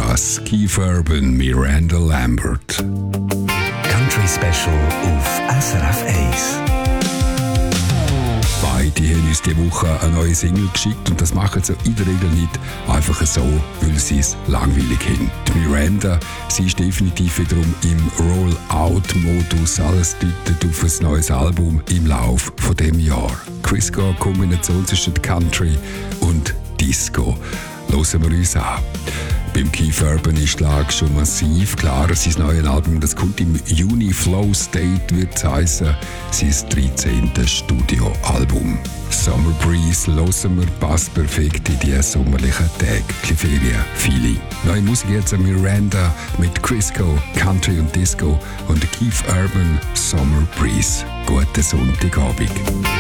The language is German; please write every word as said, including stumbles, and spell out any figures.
das. Keith Urban, Miranda Lambert. Country Special auf S R F eins. Beide haben uns diese Woche eine neue Single geschickt und das machen sie in der Regel nicht einfach so, weil sie es langweilig haben. Die Miranda, sie ist definitiv wiederum im Roll-Out-Modus. Alles deutet auf ein neues Album im Lauf von dem Jahr. Crisco, Kombination zwischen Country und Disco. Hören wir uns an. Beim Keith Urban ist die Lage schon massiv klar. Sein neues Album, das kommt im Juni. Flow State wird es heissen. Sein dreizehnte Studioalbum. Summer Breeze hören wir, passt perfekt in die sommerlichen Tage. Ferien-Feeling. Neue Musik jetzt an Miranda mit Crisco, Country und Disco und Keith Urban, Summer Breeze. Guten Sonntagabend.